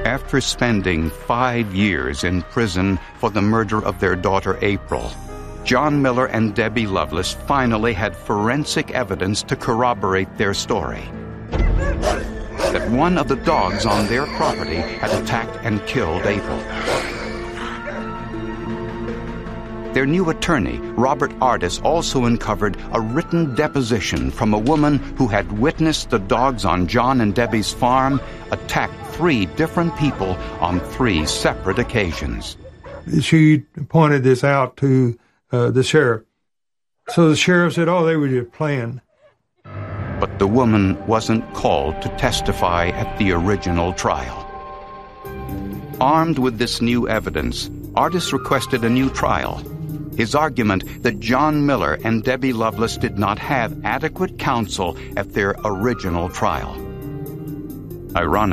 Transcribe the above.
After spending 5 years in prison for the murder of their daughter April, John Miller and Debbie Loveless finally had forensic evidence to corroborate their story. That one of the dogs on their property had attacked and killed April. Their new attorney, Robert Ardis, also uncovered a written deposition from a woman who had witnessed the dogs on John and Debbie's farm attack 3 different people on 3 separate occasions. She pointed this out to the sheriff. So the sheriff said, oh, they were just playing. But the woman wasn't called to testify at the original trial. Armed with this new evidence, Ardis requested a new trial. His argument that John Miller and Debbie Loveless did not have adequate counsel at their original trial. Ironically,